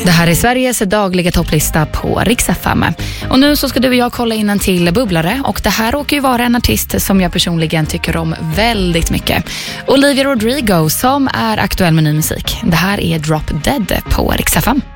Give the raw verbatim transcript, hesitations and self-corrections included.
Det här är Sveriges dagliga topplista på Rix F M. Och nu så ska du och jag kolla in en till bubblare. Och det här råkar ju vara en artist som jag personligen tycker om väldigt mycket. Olivia Rodrigo som är aktuell med ny musik. Det här är Drop Dead på Rix F M.